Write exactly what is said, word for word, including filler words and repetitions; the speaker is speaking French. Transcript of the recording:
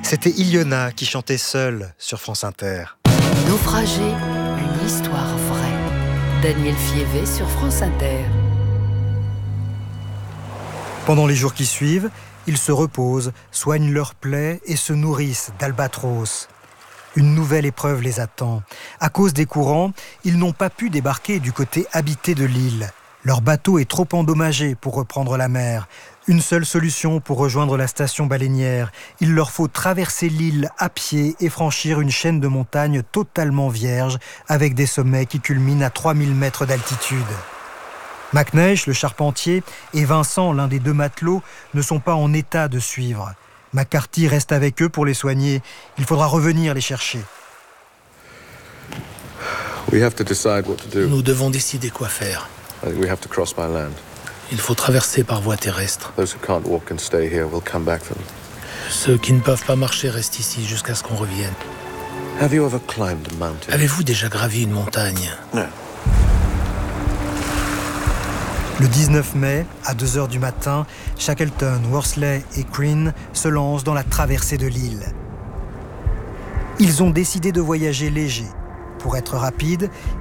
C'était Ilyona qui chantait seule sur France Inter. Naufragé, une histoire vraie. Daniel Fievé sur France Inter. Pendant les jours qui suivent, ils se reposent, soignent leurs plaies et se nourrissent d'albatros. Une nouvelle épreuve les attend. À cause des courants, ils n'ont pas pu débarquer du côté habité de l'île. Leur bateau est trop endommagé pour reprendre la mer. Une seule solution pour rejoindre la station baleinière. Il leur faut traverser l'île à pied et franchir une chaîne de montagnes totalement vierge, avec des sommets qui culminent à trois mille mètres d'altitude. McNeish, le charpentier, et Vincent, l'un des deux matelots, ne sont pas en état de suivre. McCarthy reste avec eux pour les soigner. Il faudra revenir les chercher. Nous devons décider quoi faire. Il faut traverser par voie terrestre. Ceux qui ne peuvent pas marcher restent ici jusqu'à ce qu'on revienne. Avez-vous déjà gravi une montagne? Non. Le dix-neuf mai, à deux heures du matin, Shackleton, Worsley et Crean se lancent dans la traversée de l'île. Ils ont décidé de voyager léger. Pour être rapides,